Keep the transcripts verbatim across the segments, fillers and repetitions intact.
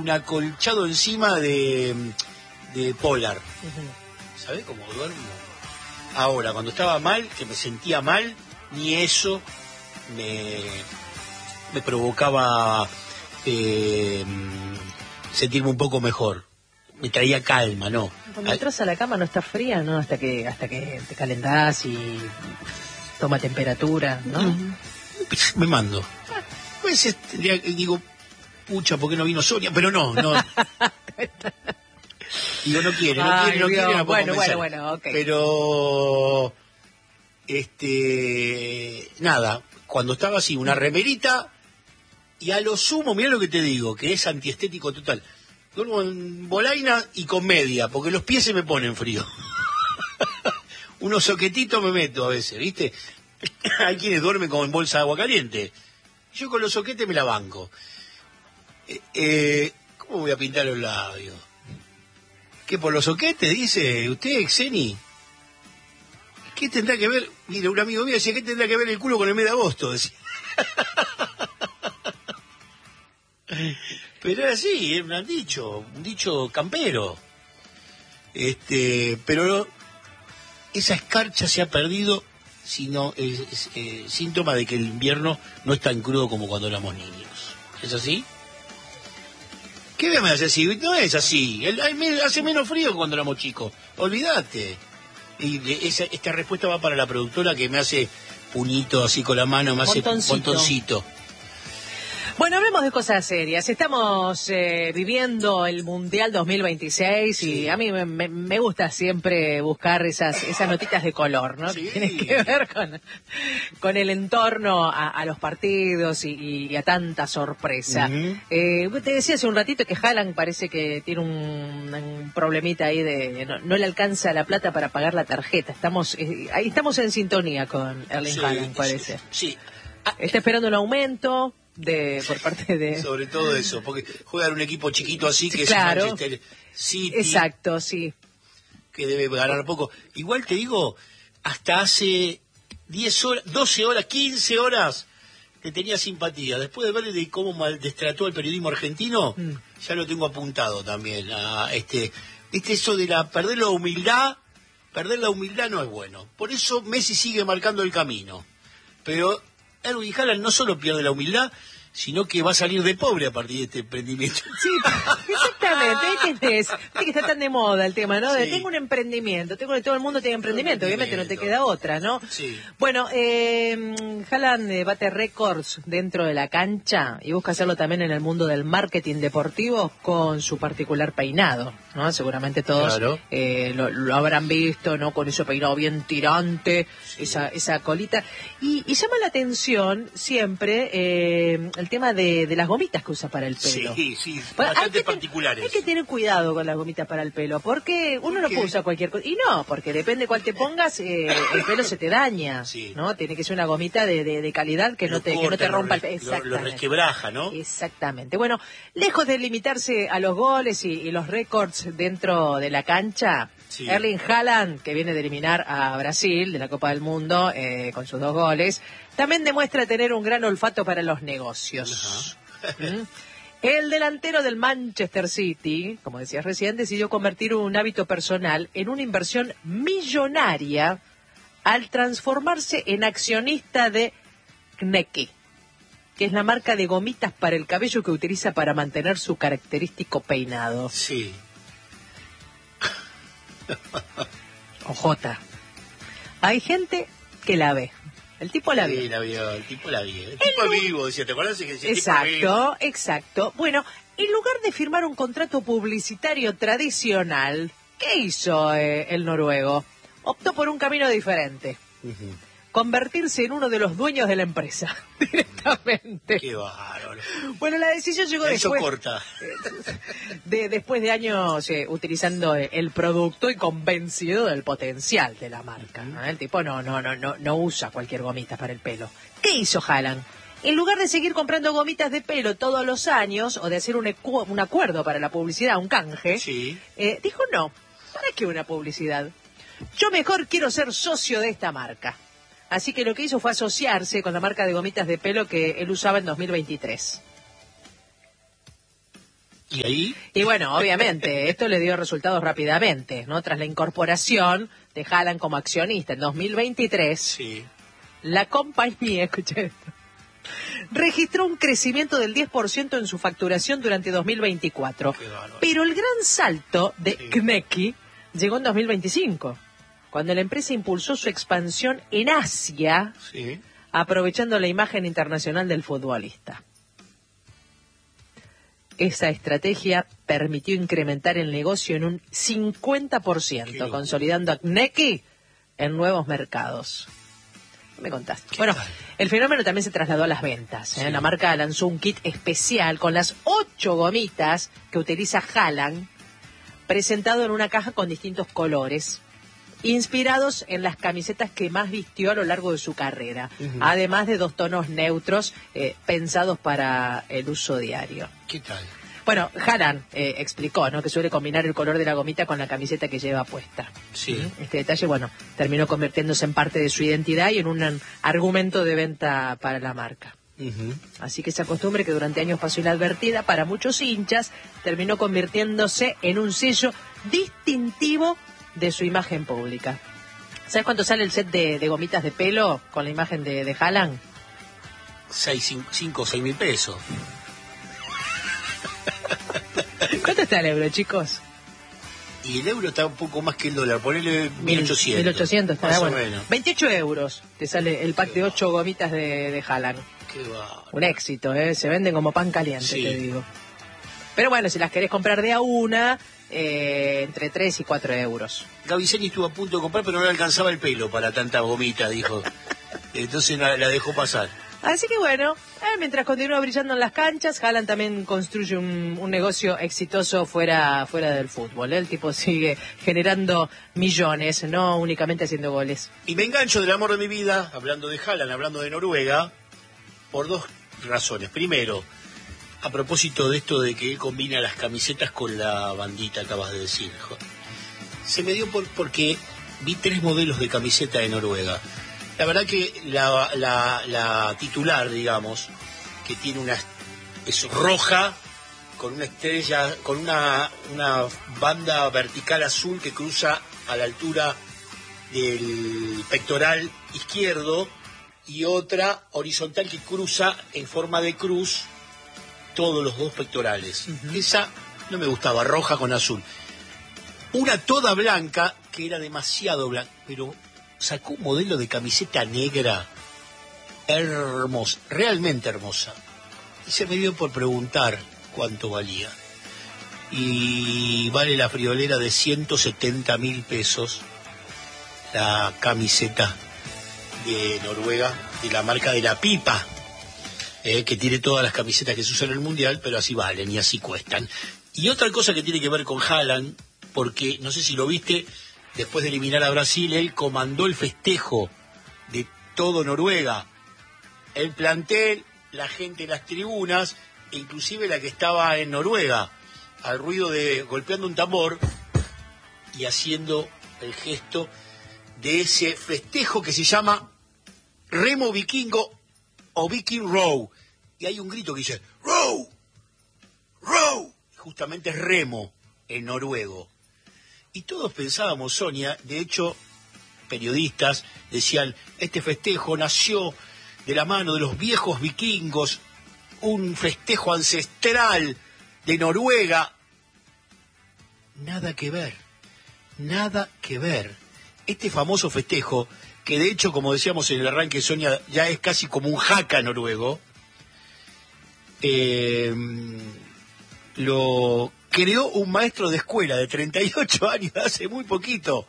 un acolchado encima de, de Polar. Uh-huh. ¿Sabés cómo duermo? Ahora, cuando estaba mal, que me sentía mal, ni eso me, me provocaba eh, sentirme un poco mejor. Me traía calma, ¿no? Cuando entras a la cama no está fría, ¿no? Hasta que hasta que te calentás y toma temperatura, ¿no? Mm. Me mando. A veces tendría, digo, pucha, ¿por qué no vino Sonia? Pero no, no. Digo, no quiere, no Ay, quiere, no Dios. quiere, no puedo Bueno, convencer. bueno, bueno, ok. Pero, este, nada, cuando estaba así, una remerita, y a lo sumo, mirá lo que te digo, que es antiestético total. Duermo en bolaina y con media, porque los pies se me ponen frío. Unos soquetitos me meto a veces, ¿viste? Hay quienes duermen como en bolsa de agua caliente. Yo con los soquetes me la banco. Eh, eh, ¿Cómo voy a pintar los labios? ¿Qué, por los soquetes, dice usted, Xeni? ¿Qué tendrá que ver? Mira, un amigo mío decía, ¿qué tendrá que ver el culo con el mes de agosto? Decía. Pero es así, es un dicho, un dicho campero. Este, pero esa escarcha se ha perdido, sino es, es eh, síntoma de que el invierno no es tan crudo como cuando éramos niños. ¿Es así? ¿Qué me hace así? No es así. El, el, hace menos frío que cuando éramos chicos. Olvídate. Y de, esa, esta respuesta va para la productora que me hace puñito así con la mano, me hace montoncito. montoncito. Bueno, hablemos de cosas serias. Estamos eh, viviendo el Mundial dos mil veintiséis sí. y a mí me, me, me gusta siempre buscar esas esas notitas de color, ¿no? Sí. Que tienen que ver con, con el entorno a, a los partidos y, y a tanta sorpresa. Uh-huh. eh, te decía hace un ratito que Haaland parece que tiene un, un problemita ahí de... No, no le alcanza la plata para pagar la tarjeta. Estamos eh, ahí estamos en sintonía con Erling sí, Haaland, parece. Sí. sí. Ah, Está esperando un aumento... de por parte de sobre todo eso, porque juega en un equipo chiquito así que claro. es Manchester City, exacto, sí, que debe ganar poco. Igual te digo, hasta hace diez horas, doce horas, quince horas que tenía simpatía. Después de ver de cómo maldestrató el periodismo argentino, mm. ya lo tengo apuntado también. A este, este eso de la perder la humildad, perder la humildad no es bueno. Por eso Messi sigue marcando el camino, pero Erling Haaland no solo pierde la humildad, sino que va a salir de pobre a partir de este emprendimiento. Sí, exactamente, ahí tenés. Viste que está tan de moda el tema, ¿no? De sí. tengo un emprendimiento, tengo todo el mundo tiene emprendimiento, obviamente no te queda otra, ¿no? Sí. Bueno, eh, Haaland eh, bate récords dentro de la cancha y busca hacerlo también en el mundo del marketing deportivo con su particular peinado, ¿no? Seguramente todos claro. eh, lo, lo habrán visto, ¿no? Con ese peinado bien tirante, sí. esa, esa colita. Y, y llama la atención siempre eh, el tema de, de las gomitas que usa para el pelo. Sí, sí, bueno, bastante hay particulares. Ten, hay que tener cuidado con las gomitas para el pelo, porque uno no puede usar cualquier cosa. Y no, porque depende cuál te pongas, eh, el pelo se te daña, sí. ¿no? Tiene que ser una gomita de, de, de calidad que no, te, corta, que no te rompa lo, el pelo. Lo, lo resquebraja, ¿no? Exactamente. Bueno, lejos de limitarse a los goles y, y los récords dentro de la cancha, sí. Erling Haaland, que viene de eliminar a Brasil de la Copa del Mundo eh, con sus dos goles, también demuestra tener un gran olfato para los negocios. ¿Mm? El delantero del Manchester City, como decías recién, decidió convertir un hábito personal en una inversión millonaria al transformarse en accionista de Knekke, que es la marca de gomitas para el cabello que utiliza para mantener su característico peinado. Sí. Ojota. Hay gente que la ve. El tipo la vio. Sí, la vio, el tipo la vio. El tipo es vivo, decía, ¿te acuerdas? Que ese exacto, tipo es vivo. exacto. Bueno, en lugar de firmar un contrato publicitario tradicional, ¿qué hizo eh, el noruego? Optó por un camino diferente. Uh-huh. Convertirse en uno de los dueños de la empresa, directamente. Qué bárbaro. Bueno, la decisión llegó Eso después... corta. De, después de años eh, utilizando el producto y convencido del potencial de la marca. ¿No? El tipo no, no, no, no, no usa cualquier gomita para el pelo. ¿Qué hizo Haaland? En lugar de seguir comprando gomitas de pelo todos los años, o de hacer un, ecu- un acuerdo para la publicidad, un canje, sí. eh, dijo no, ¿para qué una publicidad? Yo mejor quiero ser socio de esta marca. Así que lo que hizo fue asociarse con la marca de gomitas de pelo que él usaba en dos mil veintitrés. ¿Y ahí? Y bueno, obviamente, esto le dio resultados rápidamente, ¿no? Tras la incorporación de Haaland como accionista en dos mil veintitrés, sí. La compañía, escuché esto, registró un crecimiento del diez por ciento en su facturación durante dos mil veinticuatro. Pero el gran salto de sí. Knecki llegó en dos mil veinticinco, cuando la empresa impulsó su expansión en Asia, sí. aprovechando la imagen internacional del futbolista. Esa estrategia permitió incrementar el negocio en un cincuenta por ciento, consolidando a Knecki en nuevos mercados. Me contaste. Bueno, tal? El fenómeno también se trasladó a las ventas. ¿eh? Sí. La marca lanzó un kit especial con las ocho gomitas que utiliza Haaland, presentado en una caja con distintos colores, inspirados en las camisetas que más vistió a lo largo de su carrera, uh-huh. además de dos tonos neutros eh, pensados para el uso diario. ¿Qué tal? Bueno, Haaland eh, explicó, ¿no?, que suele combinar el color de la gomita con la camiseta que lleva puesta. Sí. Este detalle, bueno, terminó convirtiéndose en parte de su identidad y en un argumento de venta para la marca. Uh-huh. Así que esa costumbre que durante años pasó inadvertida para muchos hinchas terminó convirtiéndose en un sello distintivo de su imagen pública. ¿Sabes cuánto sale el set de, de gomitas de pelo con la imagen de, de Haaland? Seis, cinco o seis mil pesos. ¿Cuánto está el euro, chicos? Y el euro está un poco más que el dólar, ponele mil ochocientos. mil ochocientos, está bueno. Menos. veintiocho euros te sale el pack Qué de ocho gomitas de, de Haaland. Qué va. Un éxito, ¿eh? Se venden como pan caliente, sí. te digo. Pero bueno, si las querés comprar de a una, eh, entre tres y cuatro euros. Gaviceni estuvo a punto de comprar, pero no le alcanzaba el pelo para tanta gomita, dijo. Entonces la, la dejó pasar. Así que bueno, eh, mientras continúa brillando en las canchas, Haaland también construye un, un negocio exitoso fuera, fuera del fútbol. ¿eh? El tipo sigue generando millones, no únicamente haciendo goles. Y me engancho del amor de mi vida, hablando de Haaland, hablando de Noruega, por dos razones. Primero, a propósito de esto de que él combina las camisetas con la bandita, acabas de decir. Se me dio por porque vi tres modelos de camiseta de Noruega. La verdad que la, la, la titular, digamos, que tiene una es roja con una estrella, con una, una banda vertical azul que cruza a la altura del pectoral izquierdo, y otra horizontal que cruza en forma de cruz todos los dos pectorales. Uh-huh. Esa no me gustaba, roja con azul. Una toda blanca, que era demasiado blanca, pero sacó un modelo de camiseta negra hermosa, realmente hermosa. Y se me dio por preguntar cuánto valía. Y vale la friolera de ciento setenta mil pesos la camiseta de Noruega, de la marca de la Pipa, eh, que tiene todas las camisetas que se usan en el Mundial, pero así valen y así cuestan. Y otra cosa que tiene que ver con Haaland, porque no sé si lo viste, después de eliminar a Brasil, él comandó el festejo de todo Noruega. El plantel, la gente en las tribunas, e inclusive la que estaba en Noruega, al ruido de golpeando un tambor y haciendo el gesto de ese festejo que se llama Remo Vikingo o Viking Row. Y hay un grito que dice Row, Row, justamente es remo en noruego. Y todos pensábamos, Sonia, de hecho, periodistas decían, este festejo nació de la mano de los viejos vikingos, un festejo ancestral de Noruega. Nada que ver, nada que ver. Este famoso festejo, que de hecho, como decíamos en el arranque, Sonia, ya es casi como un haka noruego, eh, lo creó un maestro de escuela de treinta y ocho años, hace muy poquito,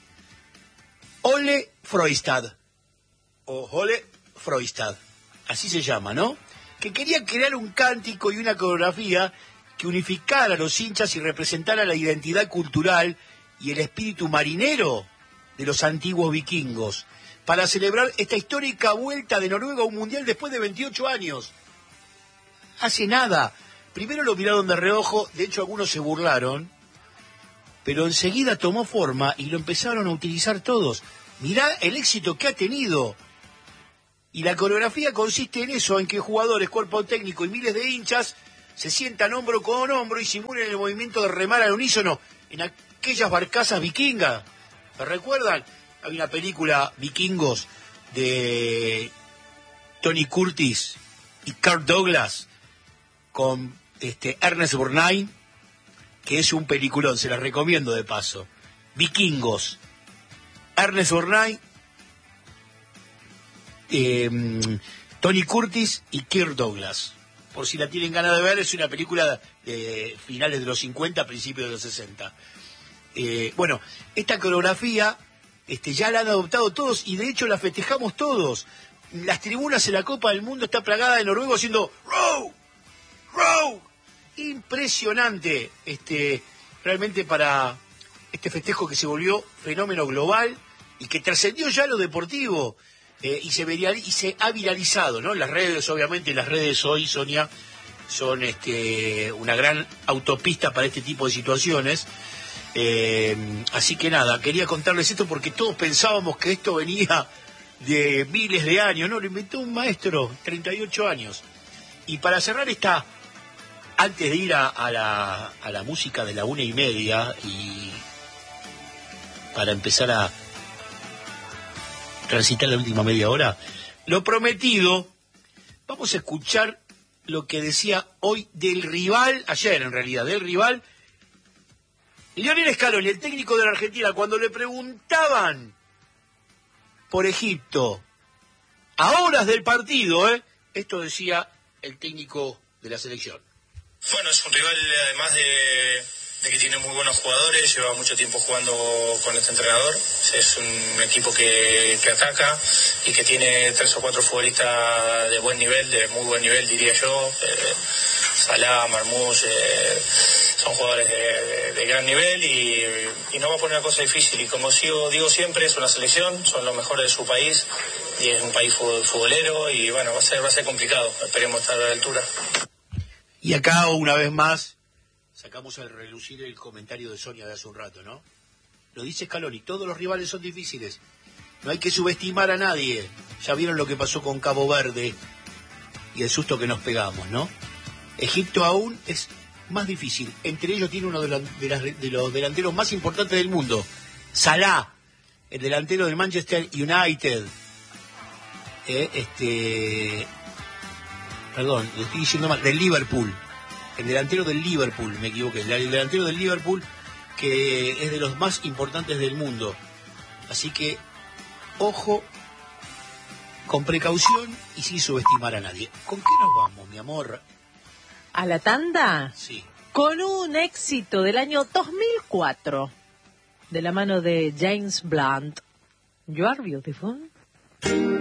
Ole Frøystad, o Ole Frøystad, así se llama, ¿no? Que quería crear un cántico y una coreografía que unificara a los hinchas y representara la identidad cultural y el espíritu marinero de los antiguos vikingos, para celebrar esta histórica vuelta de Noruega a un mundial después de veintiocho años. Hace nada. Primero lo miraron de reojo, de hecho algunos se burlaron, pero enseguida tomó forma y lo empezaron a utilizar todos. Mirá el éxito que ha tenido. Y la coreografía consiste en eso, en que jugadores, cuerpo técnico y miles de hinchas se sientan hombro con hombro y simulen el movimiento de remar al unísono en aquellas barcazas vikingas. ¿Me recuerdan? Hay una película, Vikingos, de Tony Curtis y Kirk Douglas, con este Ernest Borgnine, que es un peliculón, se la recomiendo de paso. Vikingos, Ernest Borgnine, eh, Tony Curtis y Kirk Douglas. Por si la tienen ganas de ver, es una película de finales de los cincuenta, principios de los sesenta. Eh, bueno, esta coreografía este, ya la han adoptado todos y de hecho la festejamos todos. Las tribunas en la Copa del Mundo está plagada de noruegos haciendo row, row. Impresionante, este, realmente para este festejo que se volvió fenómeno global y que trascendió ya lo deportivo. Eh, y, se viral, y se ha viralizado, ¿no? Las redes, obviamente, las redes hoy, Sonia, son este, una gran autopista para este tipo de situaciones. Eh, así que nada, quería contarles esto porque todos pensábamos que esto venía de miles de años, ¿no? Lo inventó un maestro, treinta y ocho años. Y para cerrar esta, antes de ir a, a, la, a la música de la una y media y para empezar a transitar la última media hora, lo prometido, vamos a escuchar lo que decía hoy del rival, ayer en realidad, del rival, Lionel Scaloni, el técnico de la Argentina, cuando le preguntaban por Egipto, a horas del partido, ¿eh? Esto decía el técnico de la selección. Bueno, es un rival además de... de que tiene muy buenos jugadores, lleva mucho tiempo jugando con este entrenador, es un equipo que, que ataca y que tiene tres o cuatro futbolistas de buen nivel, de muy buen nivel diría yo, eh, Salah, Marmoush, eh, son jugadores de, de, de gran nivel y, y no va a poner una cosa difícil, y como sigo, digo siempre, es una selección, son los mejores de su país y es un país futbolero y bueno, va a ser, va a ser complicado, esperemos estar a la altura. Y acá una vez más sacamos al relucir el comentario de Sonia de hace un rato, ¿no? Lo dice Scaloni, todos los rivales son difíciles. No hay que subestimar a nadie. Ya vieron lo que pasó con Cabo Verde y el susto que nos pegamos, ¿no? Egipto aún es más difícil. Entre ellos tiene uno de, la, de, las, de los delanteros más importantes del mundo. Salah, el delantero del Manchester United. Eh, este... Perdón, lo estoy diciendo mal. Del Liverpool. El delantero del Liverpool, me equivoqué, el delantero del Liverpool, que es de los más importantes del mundo. Así que, ojo, con precaución y sin subestimar a nadie. ¿Con qué nos vamos, mi amor? ¿A la tanda? Sí. Con un éxito del año dos mil cuatro, de la mano de James Blunt. You are beautiful.